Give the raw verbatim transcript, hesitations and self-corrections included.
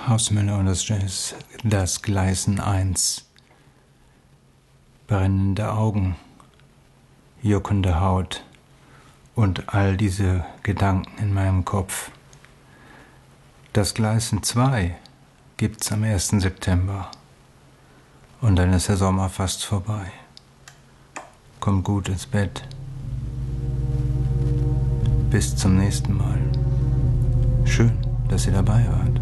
Hausmüller und das, das Gleisen eins. Brennende Augen, juckende Haut und all diese Gedanken in meinem Kopf. Das Gleisen zwei gibt's am ersten September und dann ist der Sommer fast vorbei. Kommt gut ins Bett. Bis zum nächsten Mal. Schön, dass ihr dabei wart.